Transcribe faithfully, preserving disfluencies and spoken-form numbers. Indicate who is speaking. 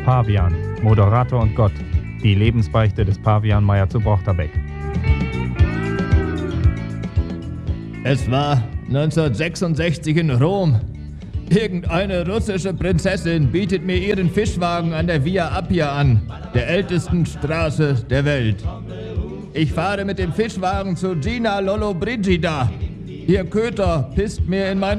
Speaker 1: Pavian, Moderator und Gott. Die Lebensbeichte des Pavian Meyer zu Brochterbeck.
Speaker 2: Es war neunzehnhundertsechsundsechzig in Rom. Irgendeine russische Prinzessin bietet mir ihren Fischwagen an der Via Appia an, der ältesten Straße der Welt. Ich fahre mit dem Fischwagen zu Gina Lollobrigida. Ihr Köter pisst mir in meine